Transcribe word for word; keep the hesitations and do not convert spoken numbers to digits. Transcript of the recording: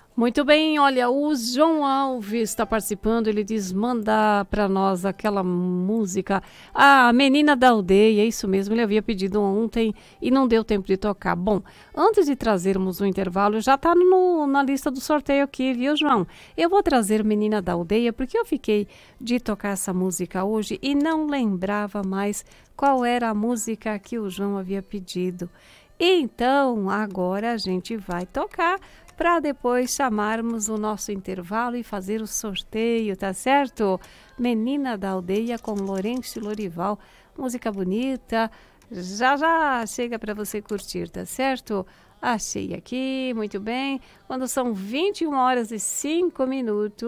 Muito bem, olha, o João Alves está participando, ele diz, manda para nós aquela música, a Menina da Aldeia, é isso mesmo, ele havia pedido ontem e não deu tempo de tocar. Bom, antes de trazermos o intervalo, já está na lista do sorteio aqui, viu, João? Eu vou trazer Menina da Aldeia porque eu fiquei de tocar essa música hoje e não lembrava mais qual era a música que o João havia pedido. Então, agora a gente vai tocar para depois chamarmos o nosso intervalo e fazer o sorteio, tá certo? Menina da Aldeia com Lourenço Lorival, música bonita, já já chega para você curtir, tá certo? Achei aqui, muito bem, quando são vinte e uma horas e cinco minutos.